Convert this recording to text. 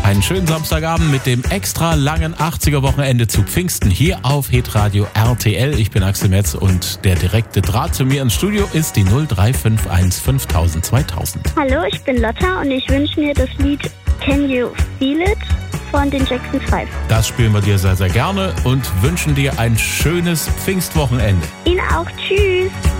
Einen schönen Samstagabend mit dem extra langen 80er-Wochenende zu Pfingsten hier auf Hitradio RTL. Ich bin Axel Metz und der direkte Draht zu mir ins Studio ist die 0351 5000 2000. Hallo, ich bin Lotta und ich wünsche mir das Lied Can You Feel It von den Jackson 5. Das spielen wir dir sehr, sehr gerne und wünschen dir ein schönes Pfingstwochenende. Ihnen auch. Tschüss.